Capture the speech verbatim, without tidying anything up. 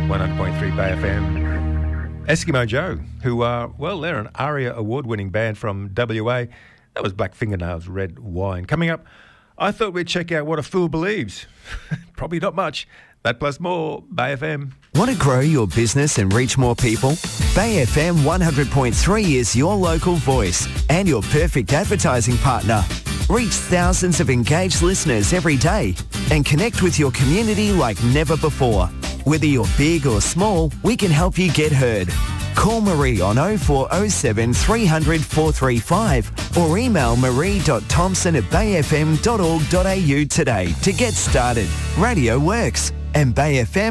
one hundred point three Bay F M. Eskimo Joe, who are, well, they're an ARIA award-winning band from W A. That was Black Fingernails, Red Wine. Coming up, I thought we'd check out what a fool believes. Probably not much. That plus more, Bay F M. Want to grow your business and reach more people? Bay F M one hundred point three is your local voice and your perfect advertising partner. Reach thousands of engaged listeners every day and connect with your community like never before. Whether you're big or small, we can help you get heard. Call Marie on oh four oh seven, three hundred, four three five or email marie dot thompson at bay f m dot org dot a u today to get started. Radio works and Bay F M